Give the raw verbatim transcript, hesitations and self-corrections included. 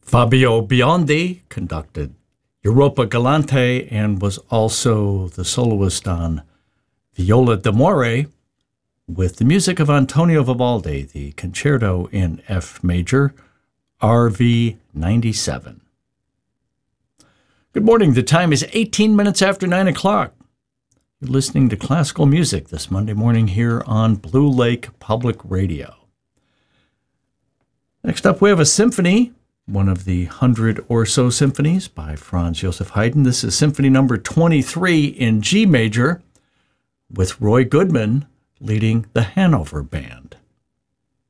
Fabio Biondi conducted Europa Galante and was also the soloist on Viola d'Amore with the music of Antonio Vivaldi, the Concerto in F major, R V ninety-seven. Good morning. The time is eighteen minutes after nine o'clock. You're listening to classical music this Monday morning here on Blue Lake Public Radio. Next up, we have a symphony, one of the hundred or so symphonies by Franz Joseph Haydn. This is Symphony number twenty-three in G major, with Roy Goodman leading the Hanover Band.